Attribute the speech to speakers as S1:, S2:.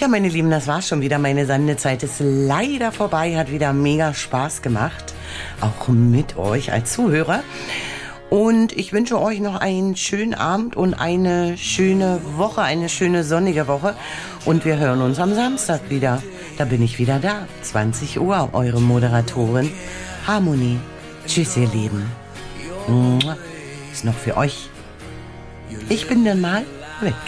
S1: Ja, meine Lieben, das war's schon wieder. Meine Sendezeit ist leider vorbei. Hat wieder mega Spaß gemacht. Auch mit euch als Zuhörer. Und ich wünsche euch noch einen schönen Abend und eine schöne Woche, eine schöne sonnige Woche. Und wir hören uns am Samstag wieder. Da bin ich wieder da. 20 Uhr, eure Moderatorin Harmonie. Tschüss, ihr Lieben. Ist noch für euch. Ich bin dann mal weg.